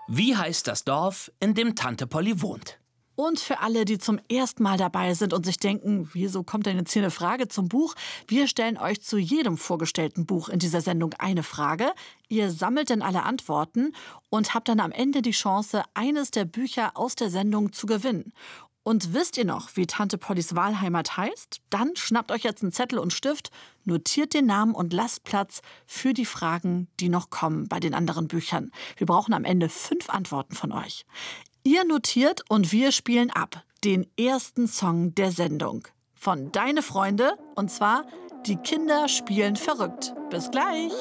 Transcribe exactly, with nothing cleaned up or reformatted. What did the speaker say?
Wie heißt das Dorf, in dem Tante Polly wohnt? Und für alle, die zum ersten Mal dabei sind und sich denken, wieso kommt denn jetzt hier eine Frage zum Buch? Wir stellen euch zu jedem vorgestellten Buch in dieser Sendung eine Frage. Ihr sammelt dann alle Antworten und habt dann am Ende die Chance, eines der Bücher aus der Sendung zu gewinnen. Und wisst ihr noch, wie Tante Pollys Wahlheimat heißt? Dann schnappt euch jetzt einen Zettel und Stift, notiert den Namen und lasst Platz für die Fragen, die noch kommen bei den anderen Büchern. Wir brauchen am Ende fünf Antworten von euch. Ihr notiert und wir spielen ab den ersten Song der Sendung von Deine Freunde, und zwar Die Kinder spielen verrückt. Bis gleich!